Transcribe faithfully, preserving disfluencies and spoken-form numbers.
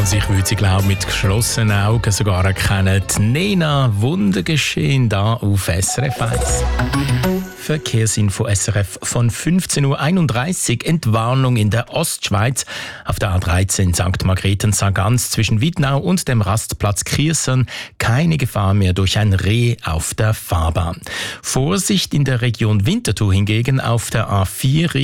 Also ich würde sie glaube mit geschlossenen Augen sogar erkennen. Die Nena, Wundergeschehen da auf S R F eins. Verkehrsinfo S R F von fünfzehn Uhr einunddreißig. Entwarnung in der Ostschweiz auf der A dreizehn Sankt Margrethen-Sargans zwischen Wiednau und dem Rastplatz Kriessern. Keine Gefahr mehr durch ein Reh auf der Fahrbahn. Vorsicht in der Region Winterthur hingegen auf der A vier